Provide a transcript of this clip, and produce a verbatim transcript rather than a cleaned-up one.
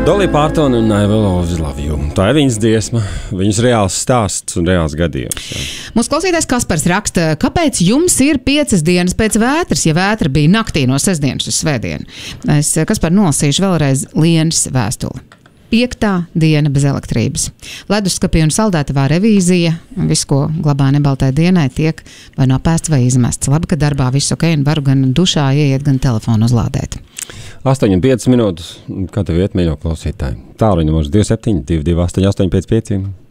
Dolly Parton un I Will Always Love You. Tā ir viņas dziesma, viņas reāls stāsts un reāls gadījums. Jā. Mūsu klausītājs Kaspars raksta, kāpēc jums ir piecas dienas pēc vētras, ja vētra bija naktī no sestdienas uz svētdienu? Es, Kaspar, nolasīšu vēlreiz Lienas vēstuli. Piektā diena bez elektrības. Leduskapī un saldētavā revīzija, viss, ko glabā nebaltai dienai, tiek vai nopēsts vai izmests. Labi, ka darbā viss ok, un varu gan dušā ieiet, gan telefonu uzlādēt. astoņi un piecas minūtes, kā tev iet, mīļo klausītāji? Tālruņa numurs divi septiņi, divi divi astoņi, astoņi pieci pieci.